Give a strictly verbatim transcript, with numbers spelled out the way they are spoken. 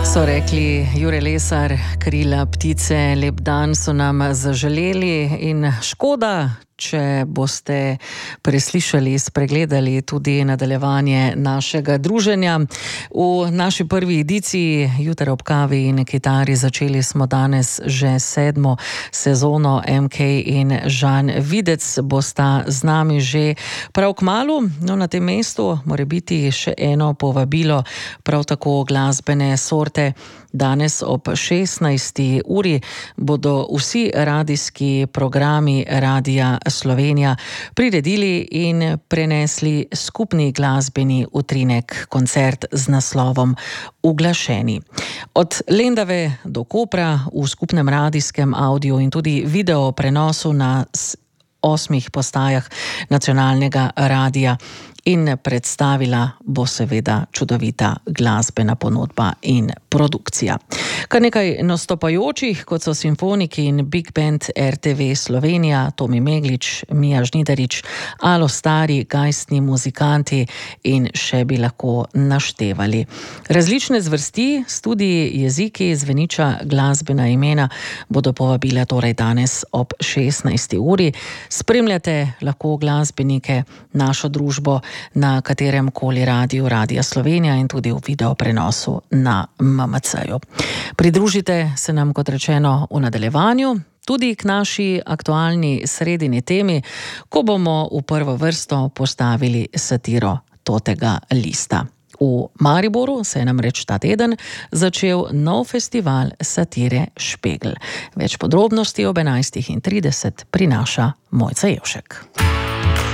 So rekli Jure Lesar, Krila ptice, lep dan so nam zaželeli in škoda, če boste preslišali, spregledali tudi nadaljevanje našega druženja. V naši prvi ediciji Jutra ob kavi in kitari začeli smo danes že sedmo sezono. M K in Žan Videc bosta z nami že prav kmalu. No, na tem mestu mora biti še eno povabilo, prav tako glasbene sorte. Danes ob šestnajsti uri bodo vsi radijski programi Radia Slovenija priredili in prenesli skupni glasbeni utrinek, koncert z naslovom Uglašeni. Od Lendave do Kopra v skupnem radijskem audio in tudi video prenosu na osmih postajah nacionalnega radija. In predstavila bo seveda čudovita glasbena ponudba in produkcija. Kar nekaj nastopajočih, kot so simfoniki in big band R T V Slovenija, Tomi Meglič, Mija Žnidarič, Alo Stari, gajstni muzikanti in še bi lahko naštevali. Različne zvrsti, studiji, jeziki, zveniča glasbena imena bodo povabila torej danes ob šestnajsti uri. Spremljate lahko glasbenike, našo družbo na katerem koli radiju Radia Slovenija in tudi v video prenosu na M M C-ju. Pridružite se nam, kot rečeno, v nadaljevanju, tudi k naši aktualni sredini temi, ko bomo v prvo vrsto postavili satiro Totega lista. V Mariboru se je namreč ta teden začel nov festival satire Špegl. Več podrobnosti ob enajstih in trideset prinaša Mojca Jevšek.